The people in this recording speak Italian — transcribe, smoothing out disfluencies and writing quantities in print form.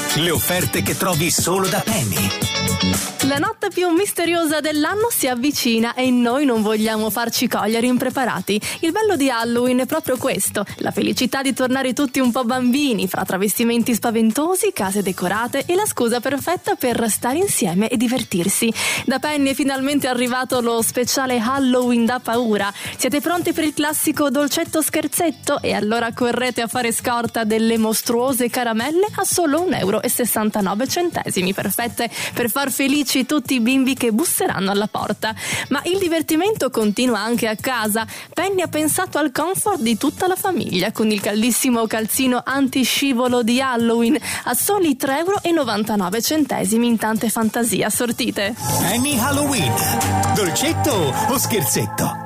Le offerte che trovi solo da Penny. La notte più misteriosa dell'anno si avvicina e noi non vogliamo farci cogliere impreparati. Il bello di Halloween è proprio questo: la felicità di tornare tutti un po' bambini, fra travestimenti spaventosi, case decorate e la scusa perfetta per stare insieme e divertirsi. Da Penny è finalmente arrivato lo speciale Halloween da paura. Siete pronti per il classico dolcetto scherzetto? E allora correte a fare scorta delle mostruose caramelle a solo 1,69 €, perfette per far felici tutti i bimbi che busseranno alla porta. Ma il divertimento continua anche a casa. Penny ha pensato al comfort di tutta la famiglia con il caldissimo calzino antiscivolo di Halloween a soli 3,99 € in tante fantasie assortite. Penny Halloween. Dolcetto o scherzetto?